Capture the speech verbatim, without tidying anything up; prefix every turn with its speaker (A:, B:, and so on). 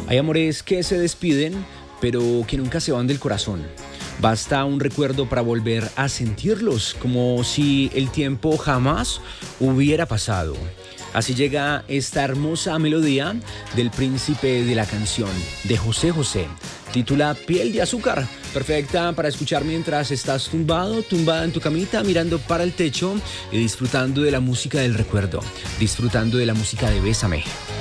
A: Hay amores que se despiden, pero que nunca se van del corazón. Basta un recuerdo para volver a sentirlos, como si el tiempo jamás hubiera pasado. Así llega esta hermosa melodía del príncipe de la canción, de José José, titula Piel de Azúcar, perfecta para escuchar mientras estás tumbado, tumbada en tu camita, mirando para el techo y disfrutando de la música del recuerdo, disfrutando de la música de Bésame.